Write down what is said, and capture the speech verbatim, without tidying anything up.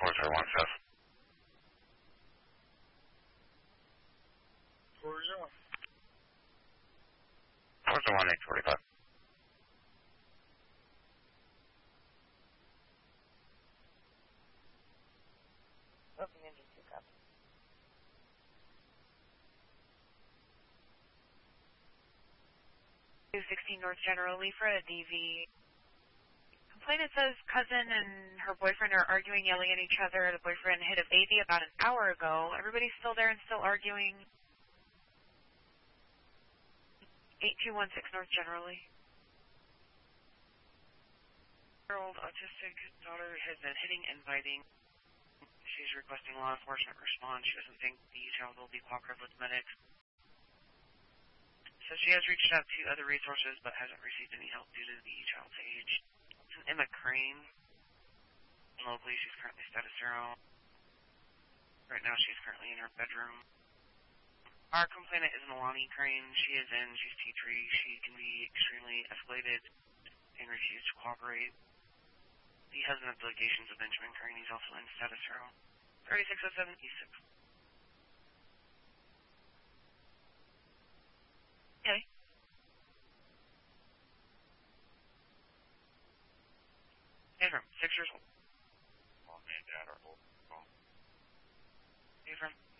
four zero one south. four zero. four zero one eight forty-five. Open engine two, copy. two sixteen North General Lee for a D V. Complainant says cousin and her boyfriend are arguing, yelling at each other. The boyfriend hit a baby about an hour ago. Everybody's still there and still arguing. eight two one six North General Lee. Year-old autistic daughter has been hitting and biting. She's requesting law enforcement response. She doesn't think the child will be cooperative with medics. So she has reached out to other resources but hasn't received any help due to the child's age. It's an Emma Crane. Locally, she's currently status zero. Right now, she's currently in her bedroom. Our complainant is Nalani Crane. She is in. She's T three. She can be extremely escalated and refuse to cooperate. The husband of delegations of Benjamin Crane, he's also in status zero. thirty-six oh seven E six. Okay. Affirm. Six years old. Mom and dad are both home. Affirm.